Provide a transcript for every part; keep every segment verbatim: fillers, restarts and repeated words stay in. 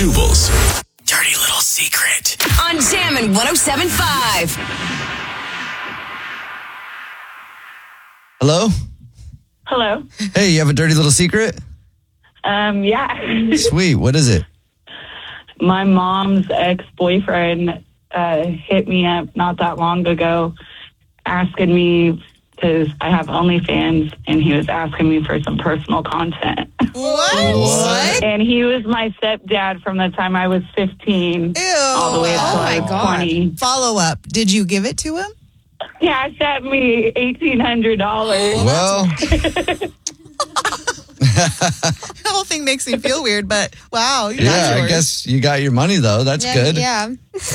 Jubal's dirty little secret on Jammin' one oh seven point five. Hello? Hello. Hey, you have a dirty little secret? Um, yeah. Sweet. What is it? My mom's ex-boyfriend uh, hit me up not that long ago asking me, because I have OnlyFans, and he was asking me for some personal content. What? What? And he was my stepdad from the time I was fifteen Ew. all the way up Oh to my like God. twenty. Follow up. Did you give it to him? Cash at me eighteen hundred dollars. Well, The whole thing makes me feel weird, but wow. You got yeah, I yours. guess you got your money, though. That's Yeah, good. Yeah.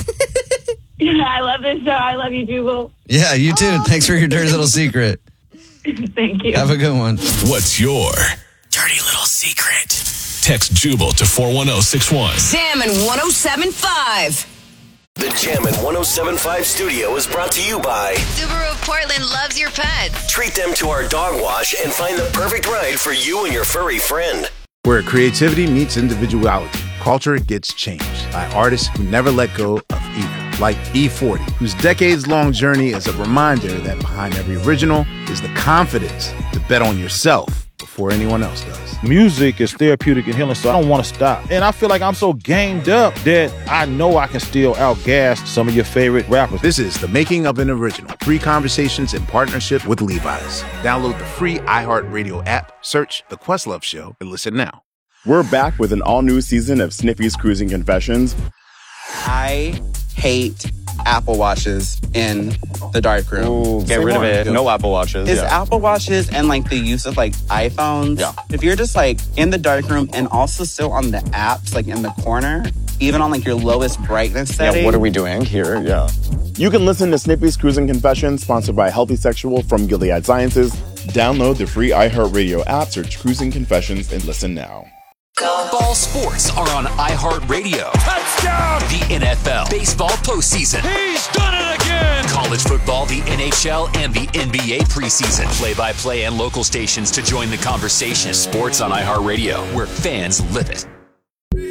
I love this show. I love you, Jubal. Yeah, you too. Thanks for your dirty little secret. Thank you. Have a good one. What's your dirty little secret? Text Jubal to four one zero six one. Jammin' one oh seven point five. The Jammin' one oh seven point five studio is brought to you by Subaru of Portland loves your pets. Treat them to our dog wash and find the perfect ride for you and your furry friend. Where creativity meets individuality, culture gets changed by artists who never let go of either. Like E forty, whose decades-long journey is a reminder that behind every original is the confidence to bet on yourself before anyone else does. Music is therapeutic and healing, so I don't want to stop. And I feel like I'm so gamed up that I know I can still outgas some of your favorite rappers. This is The Making of an Original. Free conversations in partnership with Levi's. Download the free iHeartRadio app, search The Questlove Show, and listen now. We're back with an all-new season of Snippy's Cruising Confessions. I hate Apple Watches in the dark room. Ooh, get rid of it. No Apple Watches. It's yeah. Apple Watches and like the use of like iPhones. Yeah. If you're just like in the dark room and also still on the apps, like in the corner, even on like your lowest brightness setting. Yeah, what are we doing here? Yeah. You can listen to Snippy's Cruising Confessions, sponsored by Healthy Sexual from Gilead Sciences. Download the free iHeartRadio app, search Cruising Confessions, and listen now. Ball sports are on iHeartRadio. Touchdown! The N F L, baseball postseason. He's done it again! College football, the N H L, and the N B A preseason. Play-by-play and local stations to join the conversation. Sports on iHeartRadio, where fans live it.